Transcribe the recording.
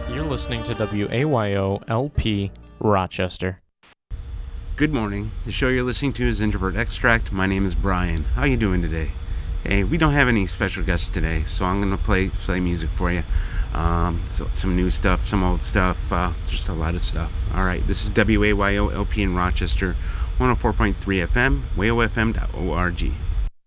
You're listening to WAYO LP Rochester. Good morning. The show you're listening to is Introvert Extract. My name is Brian. How you doing today? Hey, we don't have any special guests today, so I'm going to play music for you. So some new stuff, some old stuff, just a lot of stuff. All right, this is WAYO LP in Rochester, 104.3 FM, wayofm.org.